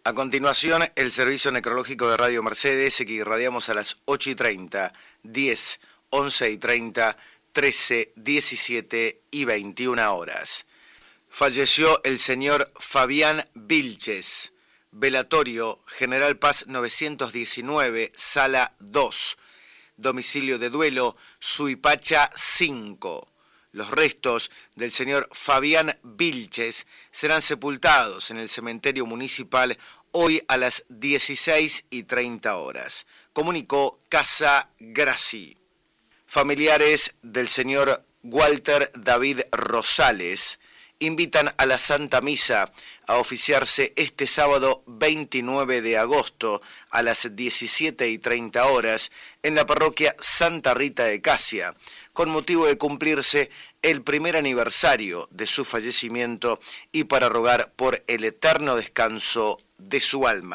A continuación, el servicio necrológico de Radio Mercedes, que irradiamos a las 8:30, 10, 11:30, 13, 17 y 21 horas. Falleció el señor Fabián Vilches, velatorio General Paz 919, sala 2, domicilio de duelo Suipacha 5. Los restos del señor Fabián Vilches serán sepultados en el cementerio municipal hoy a las 16:30 horas. Comunicó Casa Graci. Familiares del señor Walter David Rosales invitan a la Santa Misa a oficiarse este sábado 29 de agosto a las 17:30 horas en la parroquia Santa Rita de Casia, con motivo de cumplirse el primer aniversario de su fallecimiento y para rogar por el eterno descanso de su alma.